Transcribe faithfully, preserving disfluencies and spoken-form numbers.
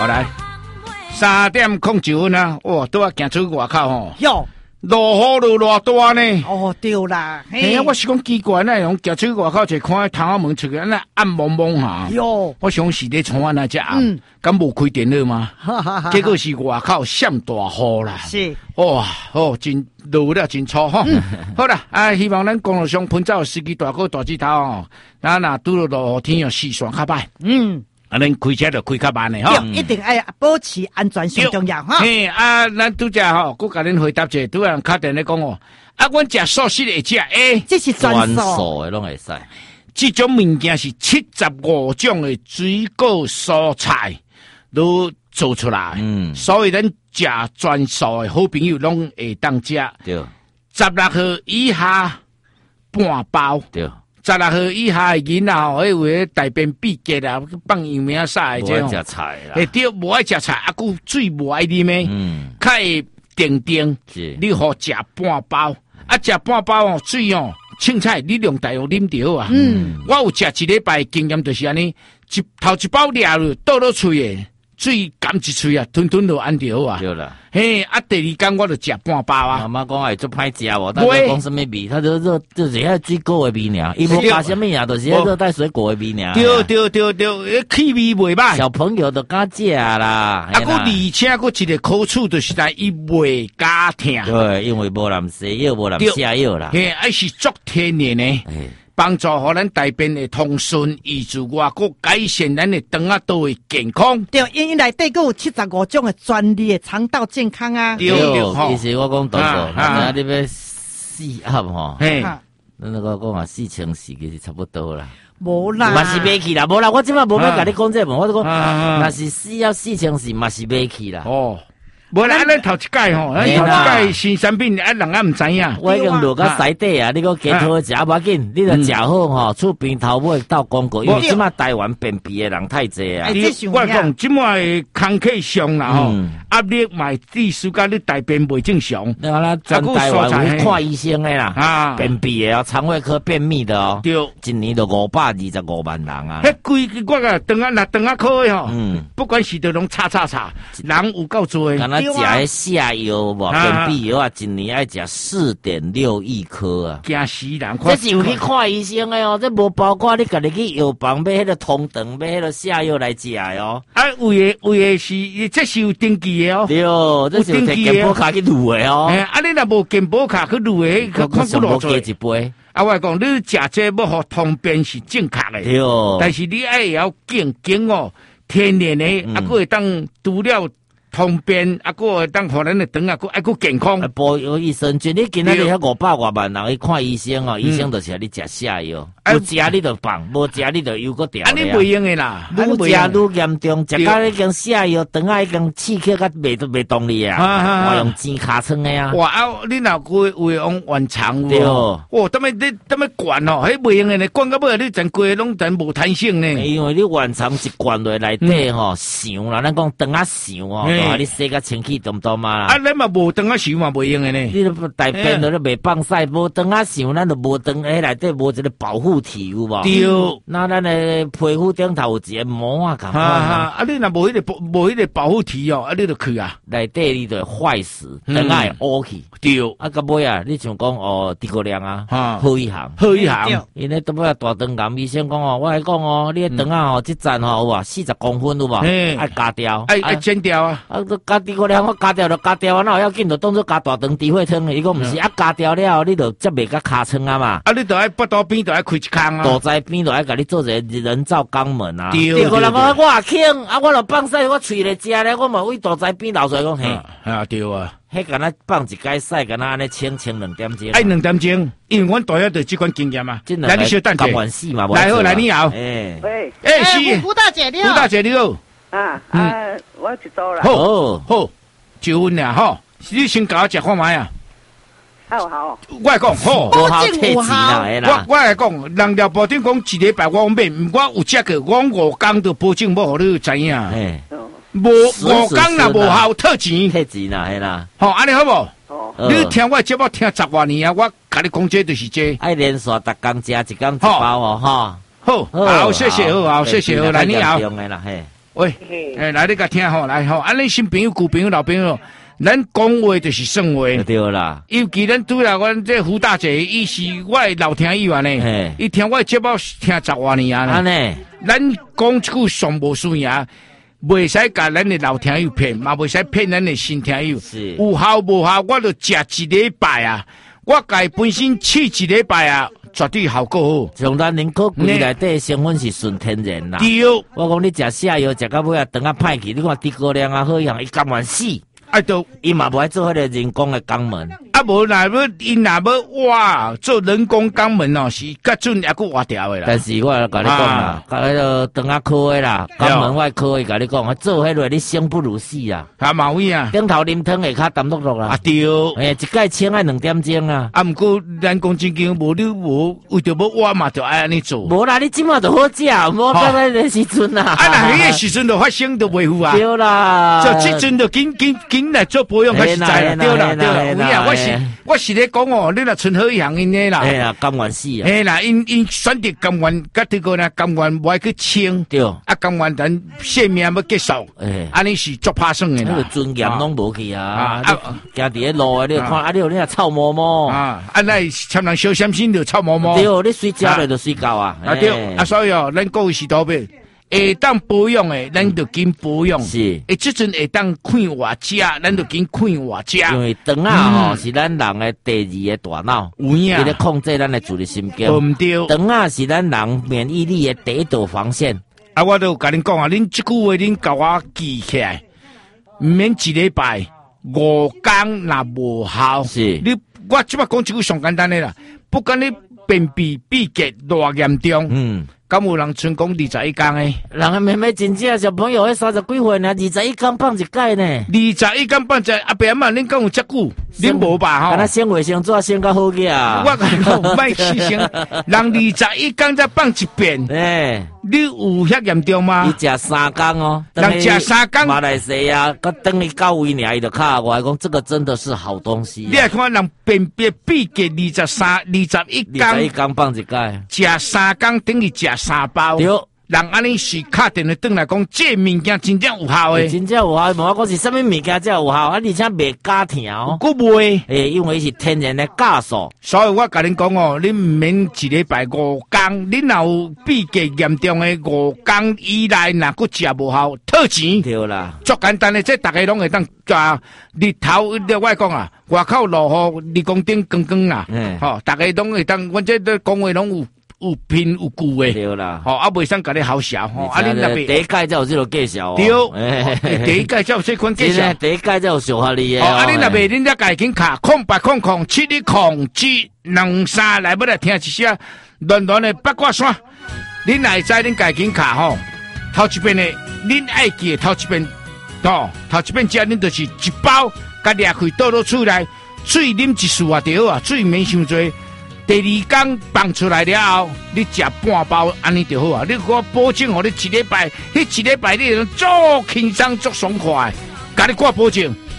好来，三点空九分啊！哇，都要行出外口吼。 哟， 落雨落偌大呢？ 哦对啦， 嘿啊，我是讲奇怪那种行出外口就看窗仔门出去，那暗蒙蒙哈。 哟， 我想是咧窗仔那只暗，敢无开电了吗？结果是外口下大雨啦。 是， 哇，哦，真落了真粗哈。好啦，啊，希望咱公路上喷走司机大哥大指头哦，那那拄到落雨天哦，视线较歹。嗯。啊，咱开车就开较慢的哈， 一定要保持安全最重要哈。 嘿，啊，咱拄只吼，我甲恁回答者，拄人敲电咧讲哦，啊，阮食素食会食诶， 这是专素的拢会使。 这种物件是七十五种的水果蔬菜都做出来，嗯，所以咱食全素的好朋友拢会当食。 对， 十六号以下半包。对。十六号以下的囡仔吼，迄位大便闭结啊，放羊苗啥的这种。 无爱食菜啦。 诶，对，无爱食菜，啊，佮水无爱啉诶。嗯。较会定定。是。你好食半包，啊，食半包哦，水哦，凊彩你量大约啉着啊。嗯。我有食一礼拜经验就是安尼，一头一包掠落倒落喙诶。水含一喙啊，吞吞就安着啊。对啦，嘿，啊，第二天我就食半包啊。 妈妈讲哎，做歹食无，但是讲什么味？他就就就是遐水果的味尔，伊无加什么呀，就是遐热带水果的味尔。 对对对对，气味袂歹。 小朋友都敢食啦。 啊，佮而且佮一个好处就是在伊袂加疼。 对，因为无人西药，无人下药啦。 嘿，还是足天然的。帮助互咱大便的通顺，以至外国改善咱的肠仔道的健康。 对，因为内底佫有七十五种的专利的肠道健康啊。 对对，意思我讲多少，那你要四盒吼，嘿，那个讲啊四乘四其实差不多啦。 无啦， 嘛是买去啦，无啦，我即摆无要甲你讲这问，我都讲，那是四要四乘四，嘛是买去啦。哦。 无啦，咱头一届吼，咱头一届新产品，啊，人啊唔知影。 我已经落到西底啊，你个加好食无要紧，你著食好吼，厝边头尾到广告，因为即马台湾便秘的人太济啊。 我讲即马的空气上啦吼，压力嘛致使甲你大便袂正常。 那啦，全台湾有看医生的啦，啊，便秘的哦，肠胃科便秘的哦，对，一年就五百二十五万人啊。 迄规我个肠啊，那肠啊科的吼，嗯，不管是都拢叉叉叉，人有够多。 食迄下药无便秘药啊，一年爱食四点六亿颗啊， 惊死人！ 这是有去看医生的哦，这无包括你家己去药房买迄个通肠，买迄个下药来食哦。 啊，有诶有诶是，这是有登记的哦。 对，这是有健保卡去录的哦。 啊，你若无健保卡去录的，看不落加一杯。 啊，我讲你食这要互通便是正确的，对，但是你爱要健健哦，天然的，啊，佫会当除了。通便啊，个会当互咱的肠啊，个爱个健康。 保有益生菌，你今仔日遐五百外万人去看医生哦，医生就是你食下药，有食你就放，无食你就又个掉。 啊，你袂用的啦， 愈食愈严重，食到已经下药，肠啊已经刺激甲袂袂动力啊，我用钱卡撑的啊。 哇啊，你若规胃用完肠对哦，哦，踮么你踮么灌哦，迄袂用的呢，灌到尾你整规拢真无弹性呢。 因为你完肠一灌落内底吼，想啦，咱讲肠啊想哦。啊！你洗个清气多唔多嘛啦？ 啊，咱嘛无肠啊想嘛袂用的呢。 你都大便都袂放屎，无肠啊想，咱就无肠迄内底无一个保护体有无？对。那咱的皮肤顶头有一个膜啊，咁。啊啊！啊，你若无迄个无迄个保护体哦，啊，你就去啊。 内底你就坏死，肠啊会乌去。对。啊，到尾啊，你像讲哦，诸葛亮啊，好一行， 好一行。 因为到尾啊，大肠癌医生讲哦，我来讲哦，你的肠啊哦，即站吼有啊，四十公分有无？爱加掉， 爱爱剪掉啊。 啊，都加诸葛亮，我加掉就加掉啊，那要紧就当做加大肠智慧汤的。伊讲毋是，啊加掉了，你就则袂甲尻川啊嘛。 啊，你就爱腹肚边就爱开一空啊。 肚脐边就爱甲你做一个人造肛门啊。诸葛亮讲我轻，啊我著放屎，我喙咧食咧，我嘛为肚脐边流出来讲嘿。 啊对啊。 迄敢若放一解屎，敢若安尼清清两点钟。 哎，两点钟，因为阮大约就即款经验嘛。来，你小等者。来好，来你好。 哎，喂， 哎是胡大姐你好。 胡大姐你好。 啊啊，我去做啦。 好，好，就阮俩吼，你先甲我食看卖啊。 好好。 我来讲，好， 无好退钱啦， 我我来讲，人家保证讲一礼拜我买，毋过有食个，我五工就保证要互你知影。哎。无五工啦，无效退钱， 退钱啦，系啦。 好，安尼好无？哦，你听我节目听十多年啊，我甲你讲这就是这。 爱连续逐工食一工一包哦，哈。 好，好，谢谢，好，好，谢谢，好，来你好。 用的啦，嘿。 喂，哎，来你甲听吼，来吼，安尼新朋友、旧朋友、老朋友，咱讲话就是算话， 对啦。 尤其咱拄来，阮这胡大姐，伊是我的老听友安尼，伊听我的节目听十多年啊， 安尼， 咱讲一句上无输赢，袂使甲咱的老听友骗，嘛袂使骗咱的新听友， 是有效无效，我就食一礼拜啊，我家本身试一礼拜啊。绝对效果好， 从咱人口规内底成分是纯天然啦。 对， 我讲你食下药食到尾啊，肠啊歹去，你看低高粱啊好样，伊甘愿死。 啊都， 伊嘛无爱做迄个人工的肛门。 啊无若要因若要哇做人工肛门哦，是较准还佫活条的啦。 但是我甲你讲啦，甲迄个肠啊科的啦，肛门外科的甲你讲，做迄个你生不如死啊。 啊毛位啊， 顶头啉汤下骹淡落落啦。 啊对， 诶，一盖清爱两点钟啊。 啊毋过咱讲真经，无你无为着要我嘛，就爱安尼做。 无啦，你即马就好食，无到那个时阵啊。 啊，那迄个时阵就发生就袂赴啊。 对啦， 就即阵就紧紧紧来做保养较实在啦。对啦对啦，有影我是我是咧讲哦，你若春好行因咧啦。 哎呀，甘愿死啊！ 哎啦，因因选择甘愿，甲这个呢甘愿无爱去清。 对。 啊，甘愿咱性命要结束。哎，安尼是足拍算的啦。 那个尊严拢无去啊！啊，行伫咧路啊，你看啊，你有你啊臭毛毛啊，啊那参人小心心就臭毛毛。 对，你睡觉了就睡觉啊。 啊对，啊所以哦，咱各位是多边。会当保养诶，咱就紧保养。是，诶，即阵会当看活食，咱就紧看活食。 因为肠啊吼是咱人诶第二个大脑，有影，伊咧控制咱诶自律神经。唔对，肠啊是咱人免疫力诶第一道防线。 啊，我都甲恁讲啊，恁即句话恁甲我记起来，毋免一礼拜五工若无效。是，你我即摆讲一句上简单诶啦，不管你便秘闭结偌严重，嗯。敢有人成功二十一天诶？ 人诶妹妹真正小朋友迄三十几岁呢，二十一天放一届呢。 二十一天放一届，阿伯阿妈恁讲有遮久？恁无吧？吼， 敢若生卫生纸先较好个啊。 我讲莫牺牲，人二十一天才放一遍。诶，你有遐严重吗？ 伊食三工哦， 人食三工。 马来西亚，佮等于到位尔，伊就卡我讲，这个真的是好东西。 你来看人便便闭结二十三、二十一天， 二十一天放一届， 食三工等于食三包。对，人安尼是敲电话转来讲，这物件真正有效诶， 真正有效。无我讲是啥物物件才有效，啊，而且袂加甜哦。 佫袂， 诶，因为是天然的酵素。 所以我甲恁讲哦，恁毋免一礼拜五工，恁若有闭结严重诶五工以内，若佫食无效，退钱。 对啦， 足简单诶，这大家拢会当啊，日头我讲啊，外口落雨，日光顶光光啦，吼，大家拢会当，阮这都讲话拢有。有拼有据诶，对啦，吼啊，袂使甲你好笑吼，啊，恁那边第一届才有这个介绍， 对，第一届才有这款介绍， 第一届才有小合理诶， 哦，啊，恁那边恁才家紧卡空八空空七里空七两三来，要来听一下暖暖诶八卦山，恁来知恁家紧卡吼，头一遍诶，恁爱记头一遍，哦，头一遍食恁就是一包，甲掠开倒落厝内，水啉一束啊就好啊，水免伤多。第二天放出来了后，你食半包安尼就好啊！你我保证哦，你一礼拜，你一礼拜你能做轻松做爽快，甲你挂保证。